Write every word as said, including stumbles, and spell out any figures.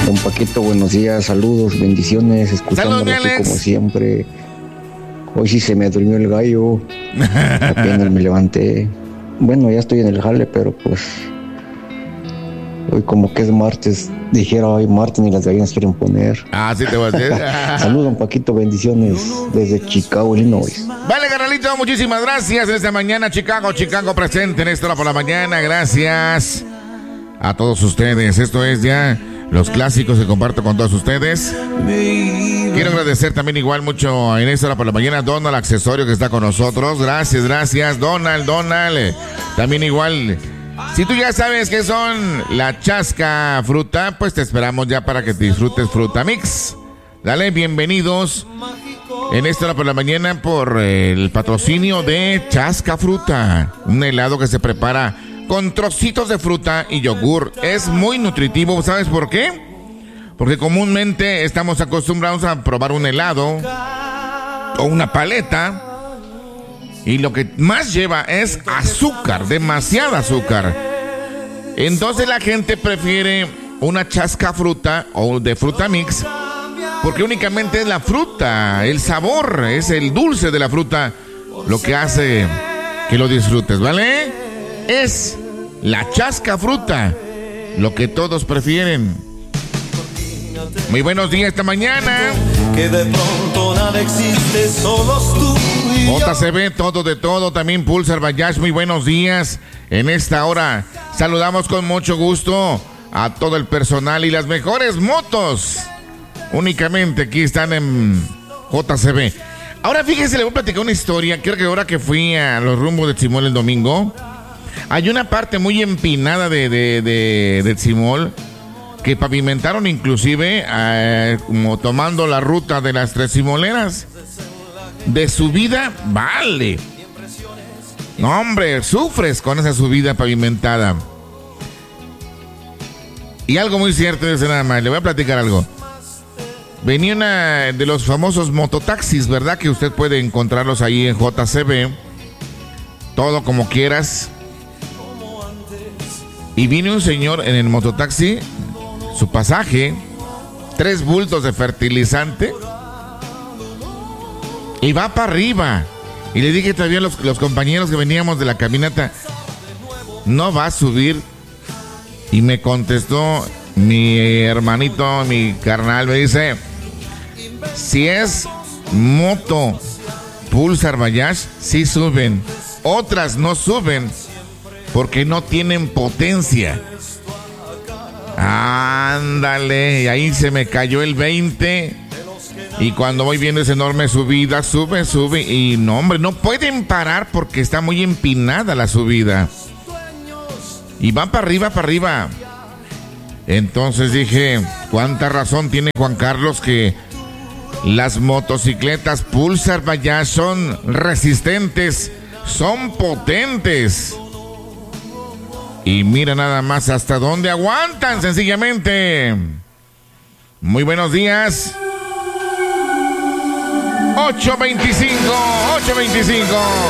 Don Paquito, buenos días, saludos, bendiciones, escuchándolo aquí como siempre. Hoy sí se me durmió el gallo, apenas me levanté. Bueno, ya estoy en el jale, pero pues hoy como que es martes, dijera hoy martes ni las gallinas quieren poner. Ah, sí te voy a decir. Saludos, don Paquito, bendiciones desde Chicago, Illinois. Vale, carnalito, muchísimas gracias. Esta mañana, Chicago, Chicago presente en esta hora por la mañana. Gracias a todos ustedes. Esto es ya los clásicos que comparto con todos ustedes. Quiero agradecer también igual mucho en esta hora por la mañana a Donald Accesorio que está con nosotros. Gracias, gracias, Donald, Donald. También igual, si tú ya sabes que son la chasca fruta, pues te esperamos ya para que te disfrutes Fruta Mix. Dale, bienvenidos en esta hora por la mañana por el patrocinio de Chasca Fruta, un helado que se prepara con trocitos de fruta y yogur. Es muy nutritivo, ¿sabes por qué? Porque comúnmente estamos acostumbrados a probar un helado o una paleta y lo que más lleva es azúcar, demasiada azúcar. Entonces la gente prefiere una chasca fruta o de Fruta Mix porque únicamente es la fruta, el sabor, es el dulce de la fruta lo que hace que lo disfrutes, ¿vale? Es la chasca fruta, lo que todos prefieren. Muy buenos días esta mañana. Que de pronto nada existe, solo tú y yo. J C B, todo de todo, también Pulsar Bayash, muy buenos días. En esta hora saludamos con mucho gusto a todo el personal y las mejores motos. Únicamente aquí están en J C B. Ahora fíjense, le voy a platicar una historia. Creo que ahora que fui a los rumbos de Tzimol el domingo, hay una parte muy empinada de, de, de, de Tzimol que pavimentaron inclusive eh, como tomando la ruta de las tres Tzimoleras. De subida, vale. No, hombre, sufres con esa subida pavimentada. Y algo muy cierto es nada más, le voy a platicar algo. Venía una de los famosos mototaxis, ¿verdad? Que usted puede encontrarlos ahí en J C B. Todo como quieras. Y viene un señor en el mototaxi, su pasaje, tres bultos de fertilizante, y va para arriba. Y le dije todavía a los, los compañeros que veníamos de la caminata, no va a subir. Y me contestó mi hermanito, mi carnal, me dice, si es moto Pulsar Bayash, sí suben, otras no suben porque no tienen potencia. Ándale, y ahí se me cayó el veinte. Y cuando voy viendo esa enorme subida, sube, sube. Y no, hombre, no pueden parar porque está muy empinada la subida. Y van para arriba, para arriba. Entonces dije, cuánta razón tiene Juan Carlos que las motocicletas Pulsar Bayash son resistentes, son potentes. Y mira nada más hasta dónde aguantan, sencillamente. Muy buenos días. ocho veinticinco, ocho veinticinco.